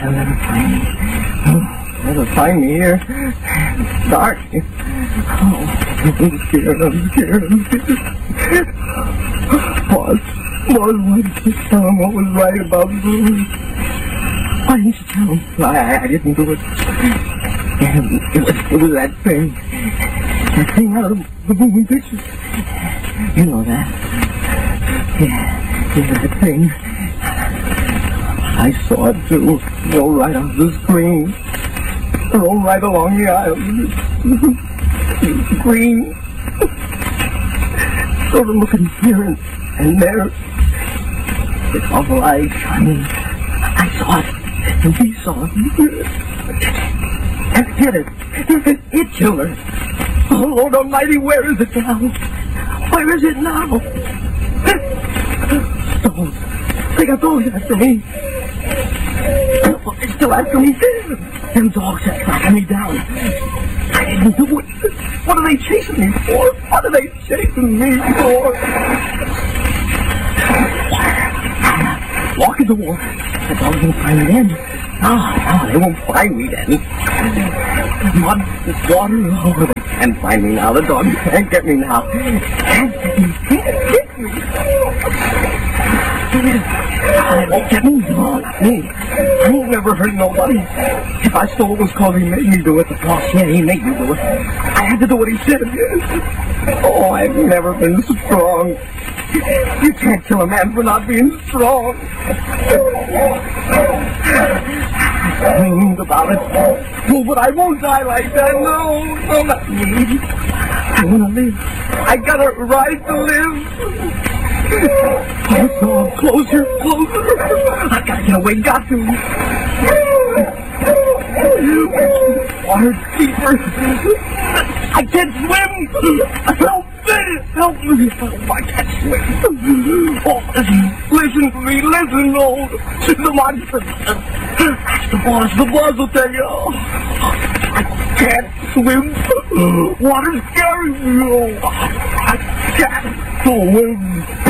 They'll never find me. Never find me here. It's dark. Oh, I'm scared. Boss, why didn't you tell him what was right about Bruce? Why didn't you tell him? I didn't do it. It was that thing. That thing out of the moving pictures. You know that. Yeah, that thing. I saw it too. Go right off the screen. Roll right along the aisle. Green. Sort of looking here and there. It's awful light shining. I saw it. And we saw it. And hit it. It killed her. Oh, Lord Almighty, where is it now? Where is it now? Dogs. They got dogs after me. They're still after me. Them dogs are tracking me down. I didn't do it. What are they chasing me for? What are they chasing me for? Walk in the water. The dogs won't find me then. No, they won't find me then. Mud, water, oh, they can't find me now. The dogs can't get me now. Can't get me. They won't get me. No, not me. I ain't never hurt nobody. If I stole it was cause he made me do it. The boss, yeah, he made me do it. I had to do what he said. Oh, I've never been strong. You can't kill a man for not being strong. I dreamed about it. Oh, but I won't die like that. No, not me. I want to live. I got a right to live. Oh, so closer. I gotta get away, got to. Water deeper. I can't swim. Help me. Oh, I can't swim. Oh, listen to me. Listen, oh. The monster. The boss will tell you. I can't swim. Water's scaring me. Oh, I can't swim.